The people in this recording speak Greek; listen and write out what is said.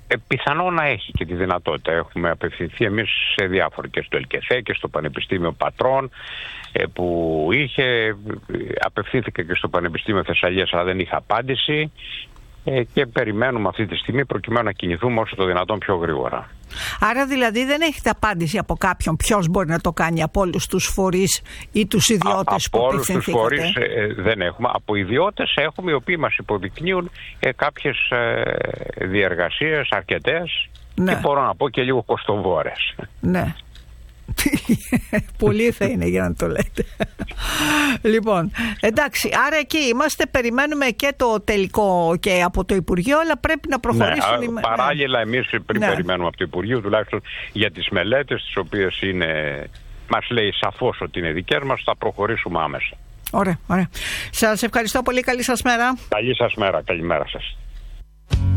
Πιθανό να έχει και τη δυνατότητα. Έχουμε απευθυνθεί εμείς σε διάφορα, και στο ΕΛΚΕΘΕ και στο Πανεπιστήμιο Πατρών που είχε. Απευθύνθηκα και στο Πανεπιστήμιο Θεσσαλίας, αλλά δεν είχα απάντηση. Και περιμένουμε αυτή τη στιγμή προκειμένου να κινηθούμε όσο το δυνατόν πιο γρήγορα. Άρα δηλαδή δεν έχετε απάντηση από κάποιον ποιος μπορεί να το κάνει, από όλους τους φορείς ή τους ιδιώτες που απευθυνθήκατε? Από όλους τους φορείς δεν έχουμε. Από ιδιώτες έχουμε, οι οποίοι μας υποδεικνύουν κάποιες διεργασίες αρκετές, ναι. Και μπορώ να πω και λίγο κοστοβόρες. Ναι. Πολύ θα είναι για να το λέτε. Λοιπόν, εντάξει, άρα εκεί είμαστε, περιμένουμε και το τελικό και από το Υπουργείο, αλλά πρέπει να προχωρήσουν. Ναι, παράλληλα εμείς πριν περιμένουμε από το Υπουργείο, τουλάχιστον για τις μελέτες, τις οποίες μας λέει σαφώς ότι είναι δικές μας, θα προχωρήσουμε άμεσα. Ωραία, ωραία. Σας ευχαριστώ πολύ, καλή σας μέρα. Καλή σας μέρα, καλημέρα σας.